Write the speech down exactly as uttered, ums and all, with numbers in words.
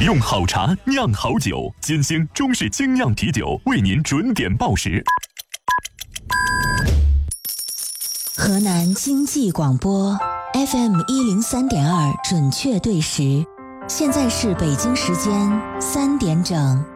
用好茶酿好酒，金星中式精酿啤酒为您准点报时。 河南经济广播 F M 一零三点二准确对时，现在是北京时间三点整。